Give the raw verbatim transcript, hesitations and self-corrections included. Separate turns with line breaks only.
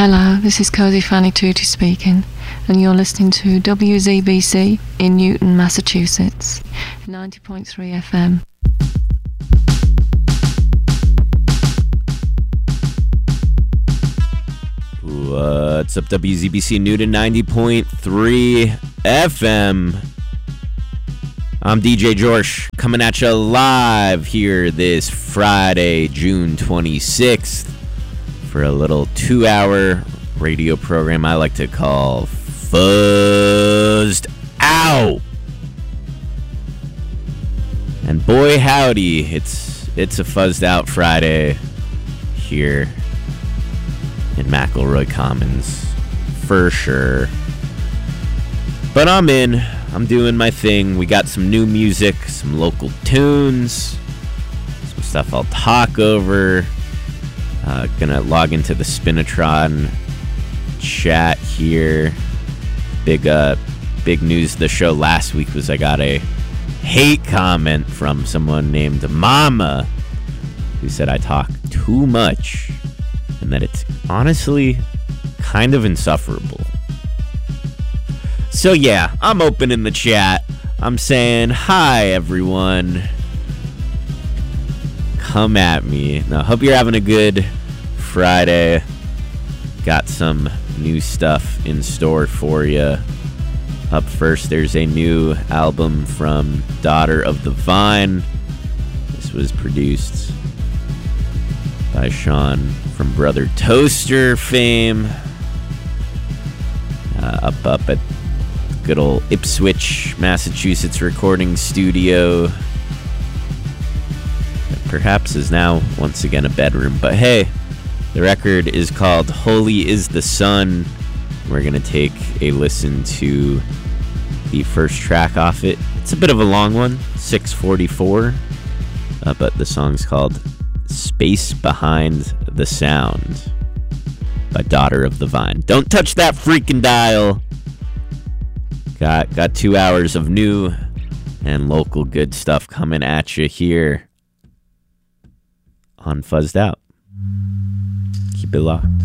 Hello, this is Cozy Fanny Tutti speaking, and you're listening to W Z B C in Newton, Massachusetts, ninety point three F M.
What's up, W Z B C Newton, ninety point three F M. I'm D J Jorsh, coming at you live here this Friday, June twenty-sixth, for a little two-hour radio program I like to call Fuzzed Out. And boy howdy, it's it's a Fuzzed Out Friday here in McElroy Commons, for sure. But I'm in. I'm doing my thing. We got some new music, some local tunes, some stuff I'll talk over. Uh, gonna log into the Spinatron chat here. Big uh, big news of the show last week was I got a hate comment from someone named Mama, who said I talk too much and that it's honestly kind of insufferable. So yeah, I'm opening the chat. I'm saying, hi everyone. Come at me. Now, hope you're having a good Friday. Got some new stuff in store for you. Up first, there's a new album from Daughter of the Vine. This was produced by Sean from Brother Toaster fame. Uh, up, up at good old Ipswich, Massachusetts recording studio. Perhaps is now once again a bedroom. But hey, the record is called Holy is the Sun. We're going to take a listen to the first track off it. It's a bit of a long one, six forty-four. Uh, but the song's called Space Behind the Sound by Daughter of the Vine. Don't touch that freaking dial. Got, got two hours of new and local good stuff coming at you here on Fuzzed Out. Keep it locked.